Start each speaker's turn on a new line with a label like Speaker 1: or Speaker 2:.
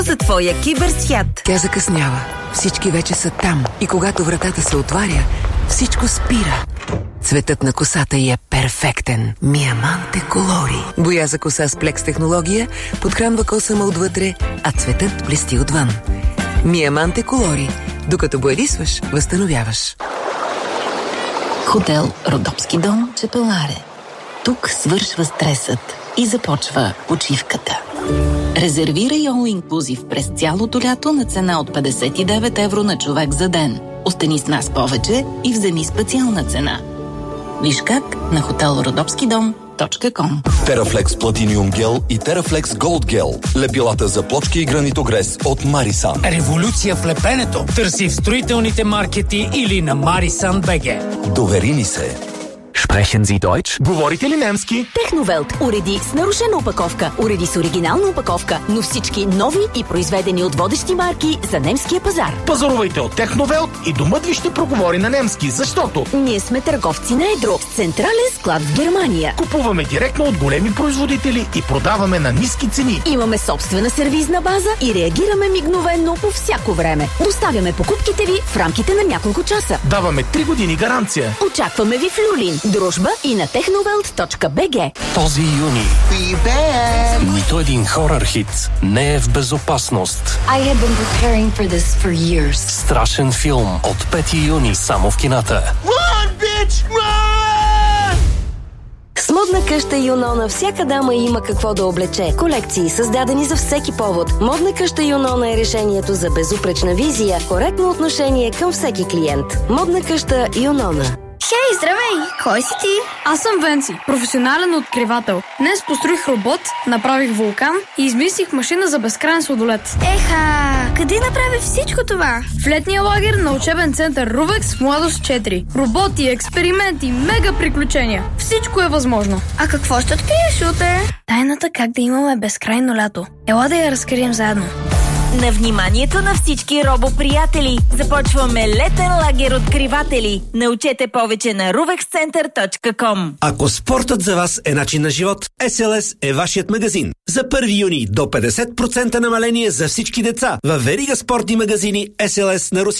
Speaker 1: за твоя киберсвят.
Speaker 2: Тя закъснява. Всички вече са там. И когато вратата се отваря, всичко спира. Цветът на косата й е перфектен. Миаманте Колори. Боя за коса с плекс технология подхранва косама отвътре, а цветът блести отвън. Миаманте Колори. Докато боядисваш, възстановяваш.
Speaker 3: Хотел Родопски дом, Чепеларе. Тук свършва стресът и започва почивката. Резервирай All Inclusive през цялото лято на цена от 59 евро на човек за ден. Остани с нас повече и вземи специална цена. Виж как на hotelrodopskidom.com.
Speaker 4: Терафлекс Платиниум гел и Терафлекс Голд гел. Лепилата за плочки и гранитогрес от Марисан.
Speaker 5: Революция в лепенето. Търси в строителните маркети или на Marisan BG.
Speaker 4: Довери ни се.
Speaker 6: Sprechen Sie Deutsch?
Speaker 7: Говорите ли немски?
Speaker 8: Техновелт. Уреди с нарушена опаковка, уреди с оригинална опаковка, но всички нови и произведени от водещи марки за немския пазар.
Speaker 7: Пазарувайте от Техновелт и домът ви ще проговори на немски, защото
Speaker 8: ние сме търговци на едро с централен склад в Германия.
Speaker 7: Купуваме директно от големи производители и продаваме на ниски цени.
Speaker 8: Имаме собствена сервизна база и реагираме мигновенно по всяко време. Доставяме покупките ви в рамките на няколко часа.
Speaker 7: Даваме 3 години гаранция.
Speaker 8: Очакваме ви в Люлин, Дружба и на technovelt.bg.
Speaker 6: Този юни нито един хорър хит не е в безопасност.
Speaker 9: I have been preparing for this for years.
Speaker 6: Страшен филм от 5 юни само в кината.
Speaker 7: Run, bitch, run!
Speaker 8: С модна къща Юнона всяка дама има какво да облече. Колекции, създадени за всеки повод. Модна къща Юнона е решението за безупречна визия, коректно отношение към всеки клиент. Модна къща Юнона.
Speaker 10: Хей, здравей! Кой си ти? Аз съм Венци, професионален откривател. Днес построих робот, направих вулкан и измислих машина за безкрайен сладолед.
Speaker 11: Еха, къде направи всичко това?
Speaker 10: В летния лагер на учебен център Рувекс Младост 4. Роботи, експерименти, мега приключения. Всичко е възможно.
Speaker 11: А какво ще откриеш утре?
Speaker 10: Тайната как да имаме безкрайно лято. Ела да я разкрием заедно.
Speaker 1: На вниманието на всички робоприятели! Започваме летен лагер откриватели. Научете повече на ruvexcenter.com.
Speaker 12: Ако спортът за вас е начин на живот, SLS е вашият магазин. За 1 юни до 50% намаление за всички деца във верига спортни магазини SLS на Руси.